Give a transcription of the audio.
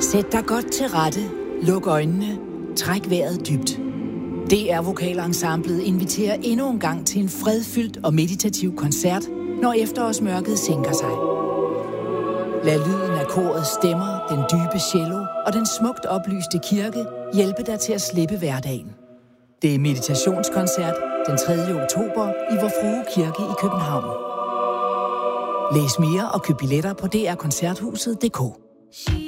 Sæt dig godt til rette. Luk øjnene. Træk vejret dybt. DR Vokalensemblet inviterer endnu en gang til en fredfyldt og meditativ koncert, når efterårsmørket sænker sig. Lad lyden af korets stemmer, den dybe cello og den smukt oplyste kirke hjælpe dig til at slippe hverdagen. Det er meditationskoncert den 3. oktober i Vor Frue Kirke i København. Læs mere og køb billetter på drkoncerthuset.dk.